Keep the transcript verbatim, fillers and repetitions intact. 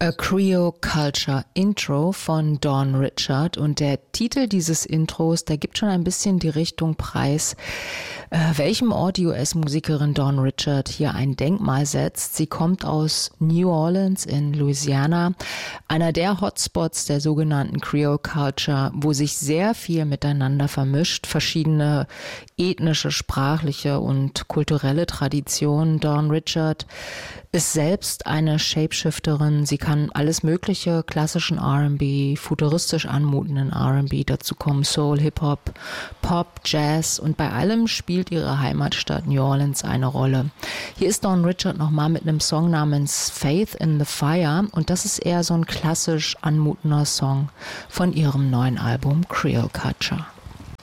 A Creole Culture Intro von Dawn Richard, und der Titel dieses Intros, der gibt schon ein bisschen die Richtung preis, äh, welchem Ort die U S-Musikerin Dawn Richard hier ein Denkmal setzt. Sie kommt aus New Orleans in Louisiana, einer der Hotspots der sogenannten Creole Culture, wo sich sehr viel miteinander vermischt, verschiedene ethnische, sprachliche und kulturelle Traditionen. Dawn Richard ist selbst eine Shapeshifterin. Sie kann alles mögliche, klassischen R and B, futuristisch anmutenden R and B, dazu kommen Soul, Hip-Hop, Pop, Jazz, und bei allem spielt ihre Heimatstadt New Orleans eine Rolle. Hier ist Dawn Richard nochmal mit einem Song namens Faith in the Fire, und das ist eher so ein klassisch anmutender Song von ihrem neuen Album Creole Culture.